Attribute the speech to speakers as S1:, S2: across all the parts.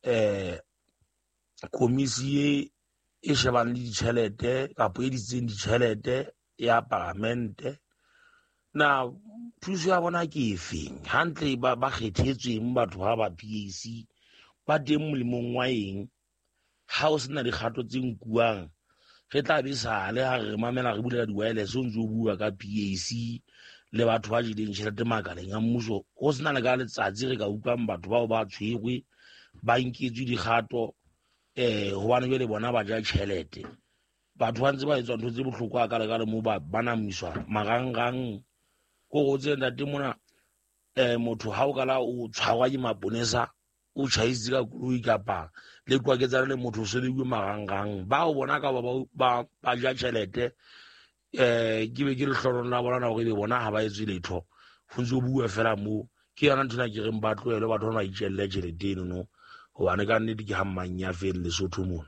S1: komisi e shebang le ditjhelete kapo e ditseng ditjhelete ya parlamente na thuso ya bona ke efeng hantle ba kgethetsweng batho ba ba PAC ba teng molemong wa eng ha o sena dikgato tse nkuang re tla be sale ha re mamela re bulela di-wireless o ntse o bua ka PAC le batho ba jeleng tjhelete makaleng a mmuso ho sena le ka letsatsi re ka utlwang batho bao ba tshwerwe ba nketswe dikgato hobane jwale bona ba ja tjhelete batho ba ntse ba etswa ntho tse bohloko a ka le moo ba namiswa marangrang ko go tse ntate mona motho ha o kala o tshwarwa ke maponesa o tjhaisitse ka koloi kapa le kwaketsana le motho o selebiwe marangrang ba o bona ka ba ja tjhelete ke be ke le hlolong la bona na gore be bona ha ba etse letho ho ntse o bua fela moo ke yona nthona ke reng ba tlohele batho ba itjelle tjhelete eno no hobane ka nnete ke hammang ya fele Lesotho mona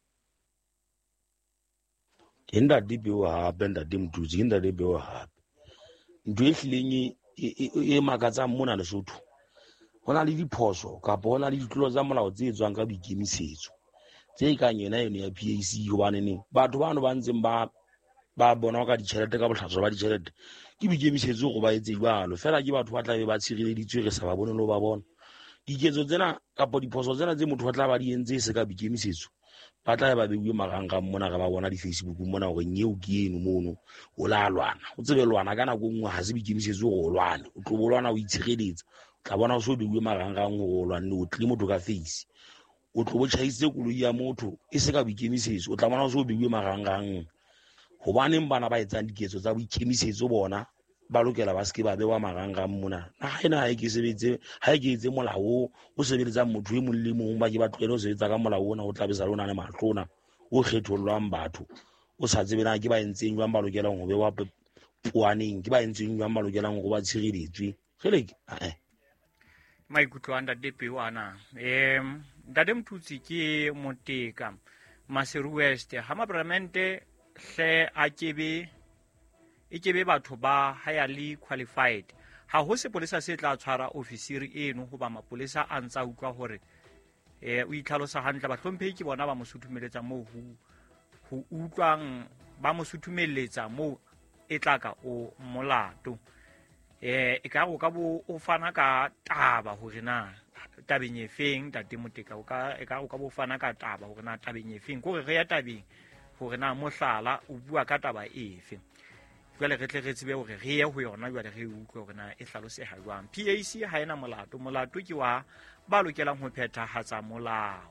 S1: ke ntate peo hape ntate Mthutsi ke ntate peo hape ntho e hlileng e makatsang mona Lesotho ho na le diphoso kapa ho na le ditlolo tsa molao tse etswang ka boikemisetso tse kang yona ya PAC hobane batho bano ba ntseng ba bona ka ditjhelete ka bohlaswa ba ditjhelete ke boikemisetso go ba etse jwalo fela ke batho ba tla be ba tshireleditswe re sa ba bone lo ba bona diketso tsena kapa diphoso tsena tse motho ba tla ba di entse se ka boikemisetso ba tla ba beuwe marangrang mona ga ba bona di-Facebook mona gore nyeo ke eno mono o la lwana o tsebe lwana ka nako nngwe ha se boikemisetso go lwane o tlo bolwana o itshireletsa tla bona o so beuwe marangrang go lwanne o tle motho ka face o tlo bo tjhaisitse koloi ya motho e se ka boikemisetso o tla bona o so beuwe marangrang hobaneng bana ba etsang diketso tsa boikemisetso bona ba lokela ba ske ba bewa marangrang mona ha e ke etse molao o sebeletsang motho e mong le mong ba ke ba tlwele ho sebetsa ka molao ona o tla be sa lona le mahlona o kgethollwang batho o sa tsebena ke ba entseng jwang ba lokelang ho bewa puaneng ke ba entseng jwang ba lokelang ho ba tshireletswe geleke
S2: maikutlo a ntate peo ana ntate Mthutsi ke Moteka Maseru West ha maparlamente hle a kebe batho ba highly qualified ha ho sepolesa se tla tshwara ofisiri eno hoba mapolesa a ntsa utlwa hore o itlhalosa hantle ba hlomphe ke bona ba mosuthumeletsa moo ho utlwang ba mosuthumeletsa moo e tlaka o molato e ka go ka bo o fana ka taba hore na tabeng e feng tate Moteka e ka go ka bo fana ka taba hore na tabeng e feng go re ya tabeng hore na mohlala o bua ka taba efe jwale re tle re tsebe hore re ye ho yona jwale re utlwe hore na e hlaloseha jwang PAC ha ena molato ke wa ba lokelang ho phethahatsa molao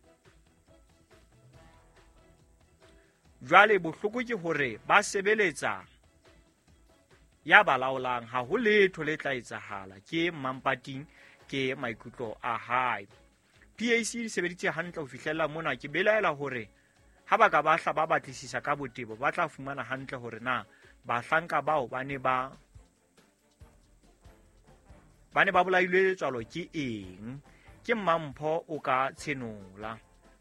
S2: jwale bohloko ke hore ba sebeletsa ya balaolang ha ho letho le tla etsahala ke Mampating ke maikutlo a hae PAC di sebeditse hantle ho fihlella mona ke belaela hore ha ba ka bahla ba batlisisa ka botebo ba tla fumana hantle hore na bahlanka bao ba ne ba bolailwe tswalo ke eng ke Mampho o ka tshenola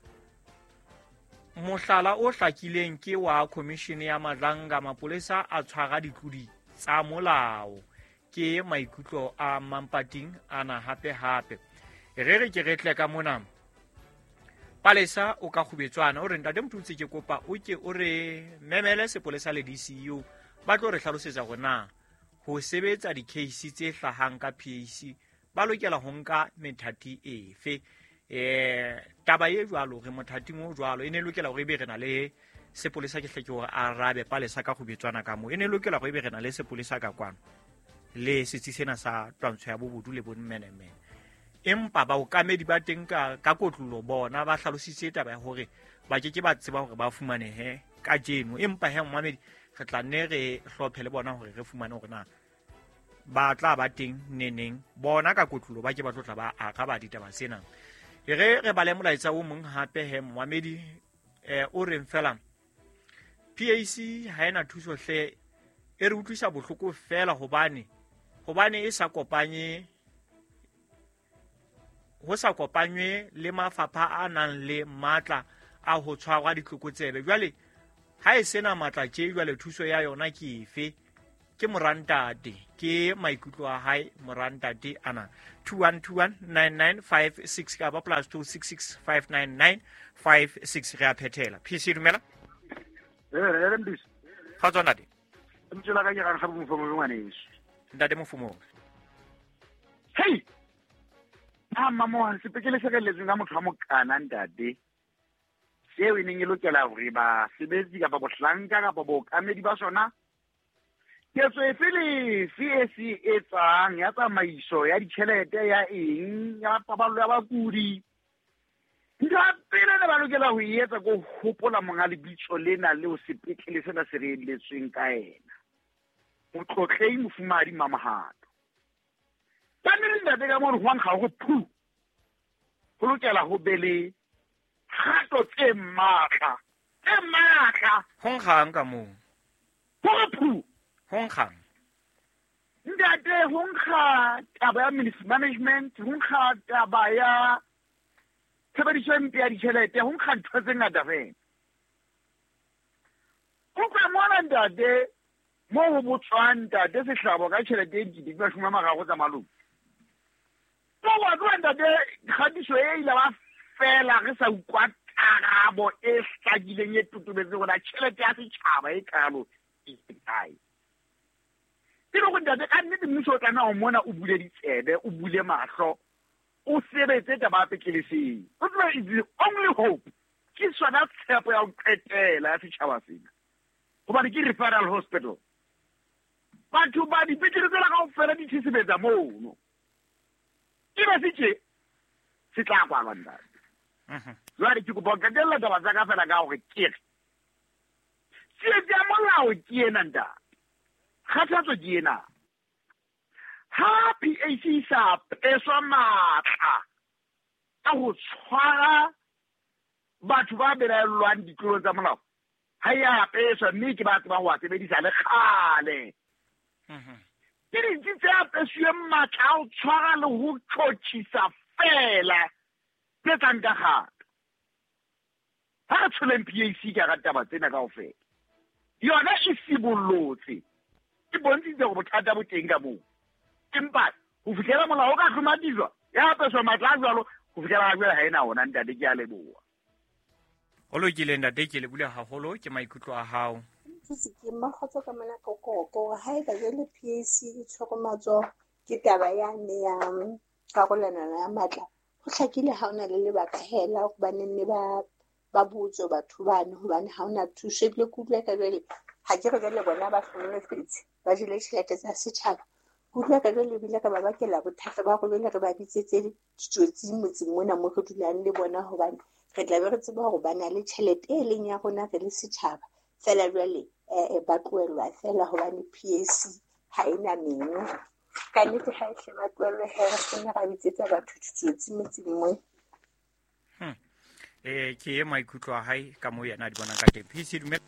S2: mohlala o hlakileng ke wa commission ya Madlanga mapolesa a tshwara ditlodi tsa molao ke maikutlo a Mampating ana hape re ke re tle ka mona Palesa o ka khubetswana o re ntate Mthutsi ke kopa o ke o re memele sepolesa le DCU ba tlo re hlalosetsa gona ho sebetsa di-case tse hlahang ka PAC ba lokela ho nka methati efe taba e jwalo re mothating o jwalo ene lokela go be re na le sepolesa ke hleke hore arabe Palesa ka khubetswana ka mo ene lokela go be re na le sepolesa ka kwano le setsi sena sa twantsho ya bobodu le bonmeneme empa ba okamedi ba teng ka kotlolo bona ba hlalositse taba ya hore ba ke ba tseba hore ba fumanehe ka jeno empa he mmamedi re tla nne re hlophe le bona hore re fumane hore na ba tla ba teng neneng bona ka kotlolo ba ke ba tlotla ba aga ba ditaba sena re ba le molaetsa o mong hape he mmamedi o reng fela PAC ha ena thuso hle e re utlwisa bohloko fela hobane e sa kopanye ho sa kopanywe le mafapha a nang le matla a ho tshwarwa ditlokotsebe jwale ha e sena matla tje jwale thuso ya yona ke efe ke morantate ke maikutlo a hae morantate ana 21219956 ka ba plus 26659956 re a phethela phisi dumela ga tswa ntate
S3: mtsela ka ga mo fomo ngwaneso
S2: ntate mo fomo
S3: hey mama mo sepekele se ka letseng ka motho wa mokana ntate seo e neng e lokela hore ba sebetsi kapa bohlanka kapa bookamedi ba sona ketso efe le CAC e tsang ya tsamaiso ya ditjhelete ya eng ya paballo ya bakudi nka pele le ba lokela ho etsa go hopola monga lebitso lena le o sepetlele sena se re letsweng ka ena motlotlei mofumadi mamahato ba ne le ntate ka mo re hwang ga go phu go lokela ho be le kgato tse matla
S2: hongkgang ka moo
S3: go phu
S2: hongkgang
S3: ntate hongkga taba ya management hongkga taba ya tshebediso empe ya ditjhelete hongkga ntho tse ngata fela o ka mona ntate mo ho botswang ntate sehlabo ka tjhelete e dikete ba shuma magago tsa maloko wa tloa ntate kgatiso e ile ba fela re sa ukwa karabo e hlakileng e totobetse gona tjhelete ya setšhaba e kalo e kae ke go ntate ka nnete mmuso o tlana go mona o bule ditsebe o bule mahlo o sebetse taba petleleseng o tloa is the only hope ke sona tshepo ya go qetela ya setšhaba sena gobane ke referral hospital batho ba dipetlele tsela ka go fela di tshesebetsa mono ke ba se tla kwalwa ntate jwale ke kopa qetella taba tsa ka fela ka gore kere tsietsi ya molao ke ena ntate kgathatso ke ena ha PAC sa peswa matla a go tshwara batho ba belaelwang ditlolo tsa molao ha ya peswa mme ke ba tsebang go a sebedisa le kgale ke dintsi tse apesweng matla a go tshwara le go tšotšhisa fela tse tlang ka gato ha re tsholeng PAC ka ga taba tsena ka go fela yona e sibollotse e bontshitse go bothata bo teng ka moo empa go fitlhela molao o ka tlhomatiswa ya apeswa matla a jalo go fitlhela ga jwale ga ena ona ntate ke a leboa
S2: o lokile ntate ke lebule haholo ke maikutlo a hao
S4: ke makgotso ka mona kokoko ha e ka jwale PAC e tshoromatso ke taba yane ya karolwana ya matla go tlhakile ha ona le lebaka hela gobane ne ba botso batho bane gobane ha ona thuso ebile kutlwa ka jwale ha ke re jwale bona ba hlolofetse ba jele tšhelete tsa setšhaba kutlwa ka jwale ebile ka ba bakela bothata ba go jwale re ba bitsetse ditsotsi motseng mona mo re dulang le bona gobane re tla be re tseba gore ba na le tšhelete e leng ya rona re le setšhaba fela jwale ba tloelwa fela gobane PAC ha ena meno ka nnete ga e tle ba tloelwe hela sena ga bitsetsa batho ditsotsi motseng mo
S2: ke ye maikutlo a hae ka moo yena a di bonang ka teng PAC dumela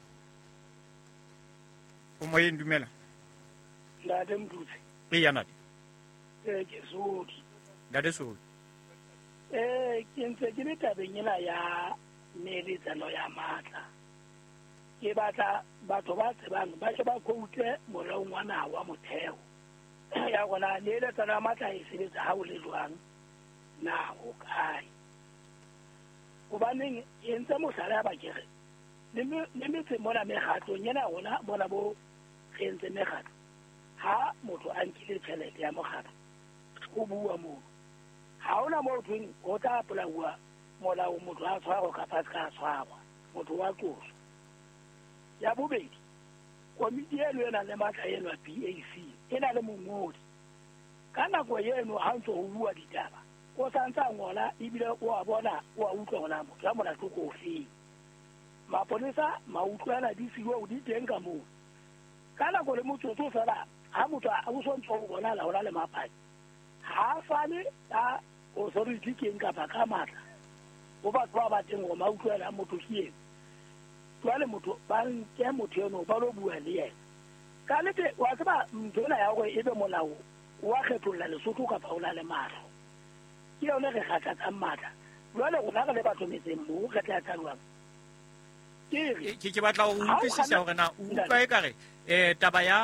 S2: o moyeng dumela
S5: ntate Mdutse
S2: e ya nate
S5: ke Sotho
S2: ntate Sotho
S5: ke ntse ke le tabeng ena ya neeletsano ya matla ke batla batho ba tsebang ba se ba khoutle molaong wa naha wa motheo ya gona neeletsano ya matla e sebetsa ha o le jwang na o kae gobaneng e ntse mohlala ya bakere le metse mona megatong yena gona bona bo ge ntse megato ha motho a nkile tšhelete ya mogato go bua moo ha ona mo thweng go tla polaua molao motho a tshwarwa kapa se ka tshwarwa motho wa tloso ya bobedi komiti eno e nang le matla eno ya PAC e na le mongodi ka nako eno ha ntse go bua ditaba o santse a ngola ebile o a bona o a utlwa gona motho ya molato ko ofeng maponesa mautlwana di siwa o di teng ka moo ka nako le motsotso fela ha motho a o sontse go bona laola le mapadi ha fane ka authority ke eng kapa ka matla go batho ba bateng go mautlwana motho ke eng jwale motho ba nke motho eno ba lo bua le yena ka nnete wa tseba ntho ena ya gore e be molao wa kgetholla Lesotho kapa o na le matlho ke yone re kgathatsang matla jwale gona re le batho metseng moo re tla tsaluang
S2: ke batla go utlwisisa gore na o utlwa e kare taba ya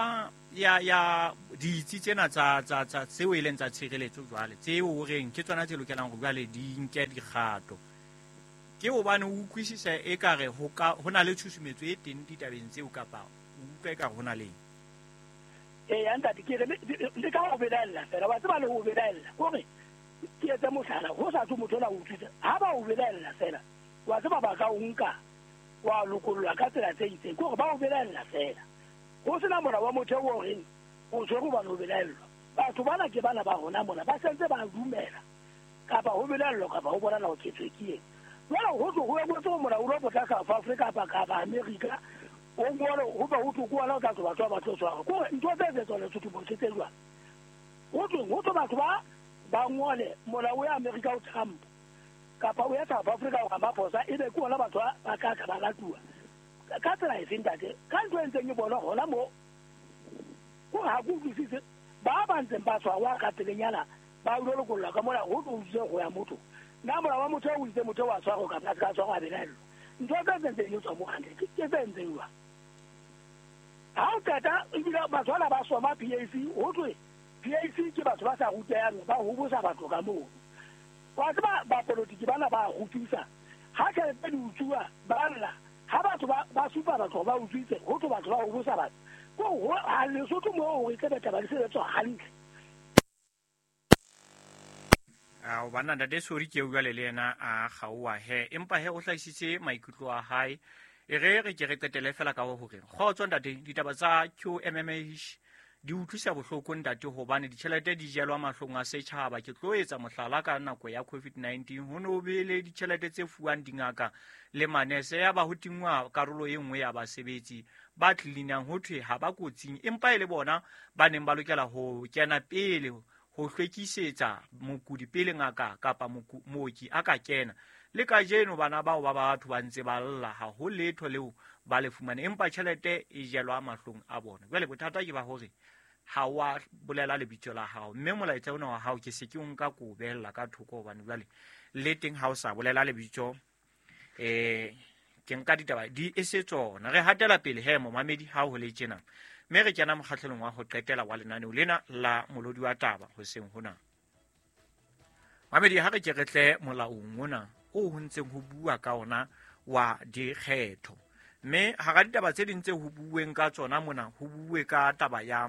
S2: ya ditsi tsena tsa tseo e leng tsa tshireletso jwale tseo o reng ke tsona tse lokelang go jwale di nke dikgato ke hobane o utlwisisa e kare ho na le tshusumetso e teng ditabeng tseo kapa o utlwa e kare ho na leng
S5: ya ntate ke re le ka ho belaela fela wa tseba le ho belaela kore ke etse mohlala ho sa tswe motho la utlwisa ha ba ho belaela fela wa tseba ba ka o nka wa lokollwa ka tsela tse itseng kore ba ho belaela fela go sena mona wa motheo o reng o tshwere ba no belaellwa batho bana ke bana ba hona mona ba sentse ba dumela kapa ho belaellwa kapa ho bona ho ketswe ke eng jwale ho tlo ho emotse mona o lo botla South Africa kapa America o ngole ho ba ho tlo la ka batho ba tlo tswa ko ntho tse tsona tse tlo botse jwa ho tlo batho ba ngole mola o ya America o Trump kapa o ya South Africa o ba posa ebe ko la batho ba ka ba latua ka tsela e feng tate ka ntho e ntseng e bona hona mo ko ha go utlwisise ba ntseng ba tswa wa ka telenyana ba o lo kolla ka mona ho tlo utlwisise go ya motho na mora wa motho o itse motho wa tswa go ka ka tswa go abelelo ntho tse ntseng e tswa mo hande ke tse ntseng wa ha o kata ebile batho ba soma PAC ho twe PAC ke batho ba sa ruteyang ba ho bosa batho ka moo wa tseba ba politiki bana ba rutisa ha ke re di utswa ba lla ha batho ba supa batho ba utswitse ho tlo batho ba ho bosa batho ko ha le sotho mo o ikebe taba le se tswa hantle
S2: o bana ntate sori ke bua le yena a gaoa he empa he o hlaisitse maikutlo a hae e re ke re qetele fela ka hore kgotso ntate ditaba tsa QMMH di utlwisa bohloko ntate hobane ditjhelete di jelwa mahlong a setjhaba ke tlo etsa mohlala ka nako ya COVID-19 ho no be le ditjhelete tse fuwang dingaka le manese ya ba ho tingwa karolo e nngwe ya basebetsi ba tlinang ho thwe ha ba kotsing empa ile bona ba neng ba lokela ho kena pele ho hlwekisetsa mokudi pele ngaka kapa mooki a ka kena le ka jeno bana bao ba batho ba ntse ba lla ha ho letho leo ba le fumane empa tjhelete e jelwa mahlong a bona jwale bothata ke ba hore ha wa bolela lebitso la hao mme molaetsa ona wa hao ke se ke o nka ko behella ka thoko hobane jwale le teng ha o sa bolela lebitso ke nka ditaba di ese tsona re hatela pele he momamedi ha ho le tjena mme re kena mokgahlelong wa ho qetela wa lenaneo lena la molodi wa taba hoseng hona mamedi ha re ke retle molaong mona o ho ntseng ho bua ka ona wa dikgetho mme ha ga ditaba tse ding tse ho buuweng ka tsona mona ho buuwe ka taba ya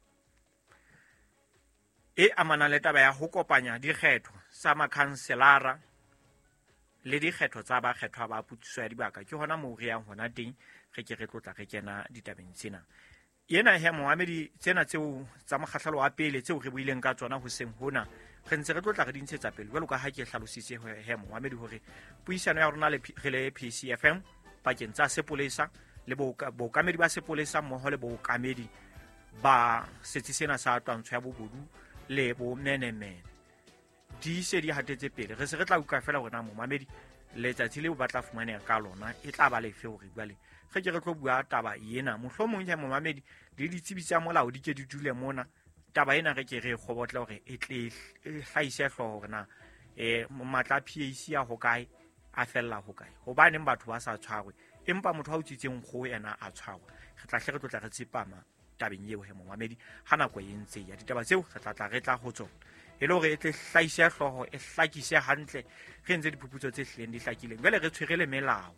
S2: e amana le taba ya ho kopanya dikgetho sa makhanselara le dikgetho tsa ba kgethwa ba putsiso ya dibaka ke hona moo re yang hona teng re ke re tlotla re kena ditabeng tsena yena he mohamedi tsena tseo tsa mokgahlelo wa pele tseo re buileng ka tsona hoseng hona re ntse re tlotla re di ntshetsa pele jwalo ka ha ke hlalositse he mohamedi hore puisano ya rona le PCFM pakeng tsa sepolesa le bookamedi ba sepolesa mmoho le bookamedi ba setsi sena sa twantsho ya bobodu le bo menemene di se di hatetse pele re se re tla utlwa fela hore na momamedi letsatsi leo ba tla fumaneha ka lona e tla ba lefe hore jwale ge ke re tlo bua taba ena mohlomong ya momamedi le ditsebi tsa molao di ke di dule mona taba ena ge ke re kgobotle hore e tle hlaise hlooho hore na matla PAC ya hokae a fella hokae hobaneng batho ba sa tshwarwe empa motho ha o tsitseng go yena a tshwarwa re tla hle re tlotla re tsepama tabeng eo he momamedi ha nako e ntse ya ditaba tseo re tla go tsona e le hore e tle hlaise hlooho e hlakise hantle re ntse diphuputso tse hlileng di hlakileng jwale re tshwere le melao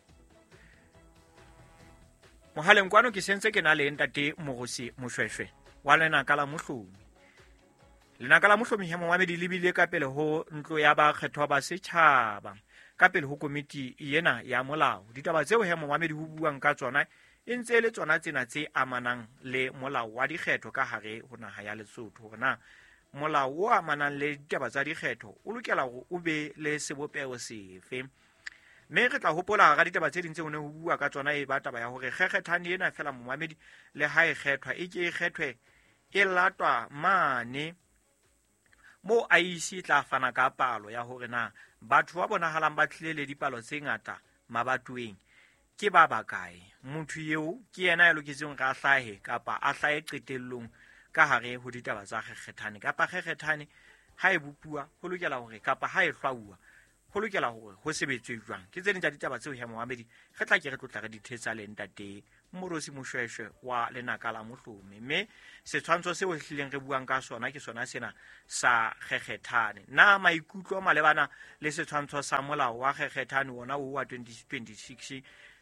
S2: mohaleng kwano ke sentse ke na le ntate Morosi Moshweshwe wa lenaka la Mohlomi lenaka la Mohlomi he momamedi le bile ka pele ho ntlo ya ba kgethwa ba setjhaba ka pele ho komiti yena ya molao ditaba tseo he momamedi ho buang ka tsona e ntse le tsona tsena tse amanang le molao wa dikgetho ka hare ho naha ya Lesotho hore molao o amanang le ditaba tsa dikgetho o lokela hore o be le sebopeo sefe mme re tla hopola ga ditaba tse ding tse o ne ho bua ka tsona e ba taba ya hore kgekgethane ena fela momamedi le ha e kgethwa e ke e kgethwe e latwa mane mo IEC tla fana ka palo ya hore na batho ba bonahalang ba tlile le dipalo tse ngata mabatoweng ke ba bakae motho eo ke yena ya loketseng ga hlahe kapa a hlahe qetellong ka hare ho ditaba tsa kgekgethane kapa kgekgethane ha e bopua ho lokela hore kapa ha e hlwauwa go lokela gore go sebetswe jwang ke tse ding tsa ditaba tseo he Mohamedi ge tla ke re tlotla re di thetsa le ntate Morosi Moshweshwe wa lenaka la Mohlomi mme setshwantsho seo hlileng re buang ka sona ke sona sena sa Kgekgethane na maikutlo malebana le setshwantsho sa molao wa Kgekgethane wona o wa 2026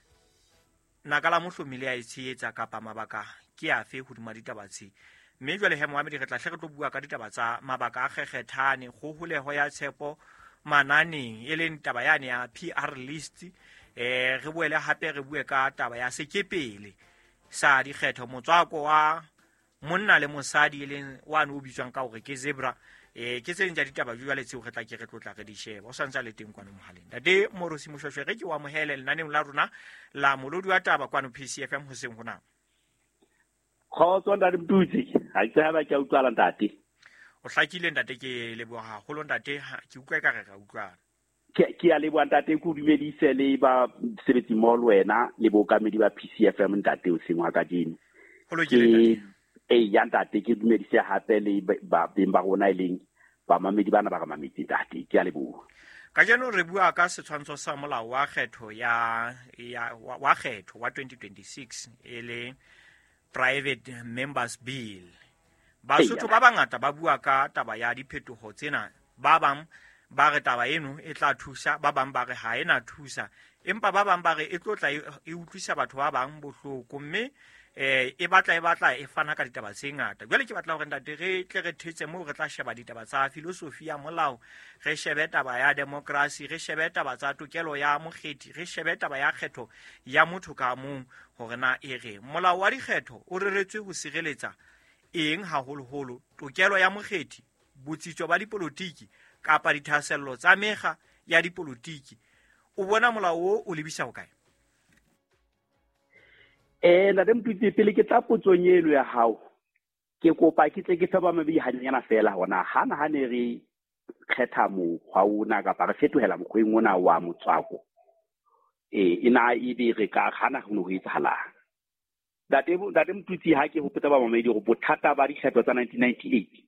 S2: naka la Mohlomi le a itshietsa kapa mabaka ke afe hodima ditaba tse mme jwale he Mohamedi re tla hle re tlo bua ka ditaba tsa mabaka a Kgekgethane go huleho ya tshepo mananeng e leng taba yane ya PR list re boele hape re bue ka taba ya sekepele sa dikgetho motswako wa monna le mosadi e leng wane o bitswang ka gore ke zebra ke tse ding tsa ditaba jwale tseo re tla ke re tlotla re di sheba o santse le teng kwano mohaleng ntate Morosi Moshweshwe ge ke wa mohele lenaneng la rona la molodi wa taba kwano PCFM ho seng hona
S6: khotso ntate Mtutsi ha ke ha ba ke utlwala ntate
S2: o hlakile ntate ke leboha haholo ntate ke utlwa e ka re ra utlwana
S6: ke a leboha ntate ku dumedise le ba sebetsi mo le wena le bokamedi ba PCFM ntate o sengwa ka dino
S2: go lokile ntate
S6: ya ntate ke dumedise hape le ba beng ba rona ileng ba mamedi bana ba ga mamedi ntate ke a leboha
S2: ka jeno re bua ka setshwantsho sa molao wa kgetho wa kgetho wa 2026 e le Private Members Bill Basotho ba bangata ba bua ka taba ya diphetogo tsena ba bang ba re taba eno e tla thusa ba bang ba re ha ena thusa empa ba bang ba re e tlotla e utlwisa batho ba bang bohloko mme e batla e fana ka ditaba tse ngata jwale ke batla gore ntate re tle re thetse mo re tla sheba ditaba tsa filosofi ya molao re shebe taba ya democracy re shebe taba tsa tokelo ya mokgethi re shebe taba ya kgetho ya motho ka mong gore na e re molao wa dikgetho o reretswe go sireletsa eng haholoholo tokelo ya mokgethi botsitso ba dipolotiki kapa dithasello tsa mekga ya dipolotiki o bona molao o lebisa ho kae
S6: ntate Mtutsi pele ke tla potsonyelo ya hao ke kopa ke tle ke fa mabi hanyana fela hona hana hane re kgetha mo wa una kapa re fetohela mokgweng ona wa motswako ina e be re ka hana go no itsahala ntate Mtutsi ha ke hopotsa ba mamedi go bothata ba dikgetho tsa 1998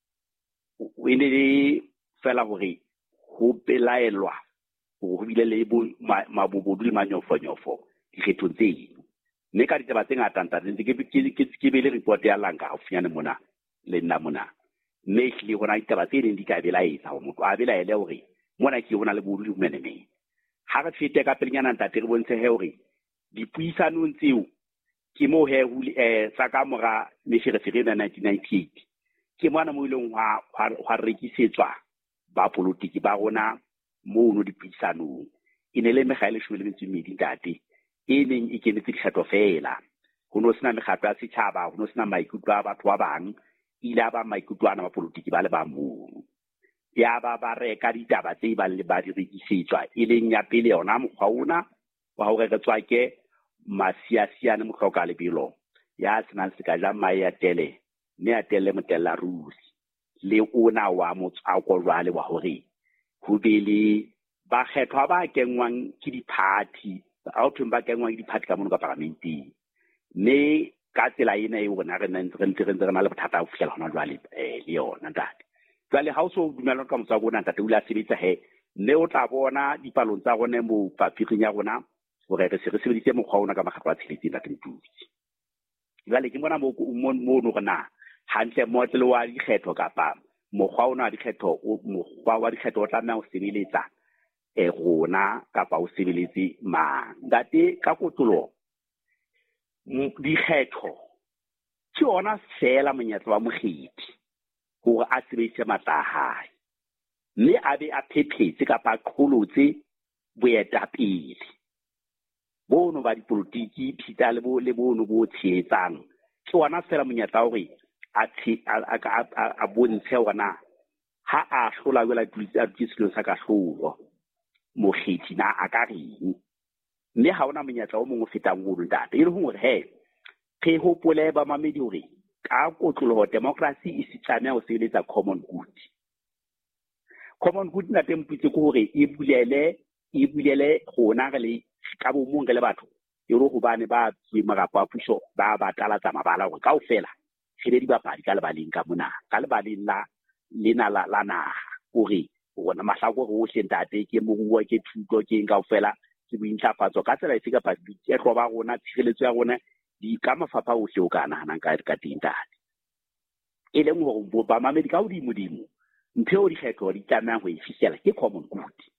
S6: o ene le fela hore ho pelaelwa go bile le mabobodu le manyofonyofo dikgethong tse mme ka ditaba tse ngata ntse ke be le report ya langa haufinyane mona le nna mona mme ke le gona ditaba tse ding di ka belaetsa go motho a belaele hore mona ke gona le bodu le bomeneme ha re fete ka pelenyana ntate re bontshe he hore dipuisanong tseo ke mo he sa ka mora mefere na 1998 ke mwana mo ileng wa rekisetswa ba politiki ba rona mo no dipuisanong ine le megaele shwe le metsumedi ntate e neng e kenetse dikgetho fela go no sena megato ya setšhaba go no sena maikutlo a batho ba bang ile ba maikutlo ana ba politiki ba le ba mo ya ba reka ditaba tse ba le ba di rekisetswa e leng ya pele yona mokgwa ona wa go reketswa ke masiasiane mokgwa le bilo ya tsena se ka ja mai ya tele ne ya tele motella rusi le ona wa motsako jwale wa hore go be le ba kgethwa ba kengwang ke di-party authong ba kengwang ke di-party ka mono ka parlamenteng mme ka tsela ena e rona re ntse re na le bothata go fitlhela gona jwale le yona ntate jwale ha o so dumelwa ka motswako ona ntate o le a sebetsa he mme o tla bona dipalong tsa rona mo papiring ya rona gore re se re sebedise mokgwa ona ka makgatlo a tsheletseng ntate Mtutsi jwale ke bona mo gore na hantle motlele wa dikgetho kapa mokgwa ona wa dikgetho mokgwa wa dikgetho o tlameha go sebeletsa rona kapa o sebeletse mang ntate ka kotlolo dikgetho ke ona fela monyetla wa mokgethi gore a sebedise matla a hae mme a be a phephetse kapa a qholotse boetapele bono ba dipolotiki phita le bono bo tshetsang ke ona fela monyetla hore a bontshe ona ha a hlola wela ditsilo sa ka hlolo mokgethi na a ka reng mme ha ona monyetla o mongwe fetang go ntate e re hore he re hopole ba mamedi hore ka kotlolo democracy e se tlameha go sebeletsa common good ntate Mtutsi ko hore e bulele gona re le ka bo mong le batho e re go bane ba marapo a puso ba talatsa mabala gore kaofela re le dibapadi ka lebaleng ka mona ka lebaleng la naha gore ona mahlako go hle ntate ke moruo ke thuto ke eng kaofela ke bointlafatso ka tsela efe kapa e tloba rona tshireletso ya rona di ka mafapha ohle o ka nahanang ka teng ntate e leng hore ba mamedi ka hodimo ntho o di kgetho di tlameha go e fihlela ke common good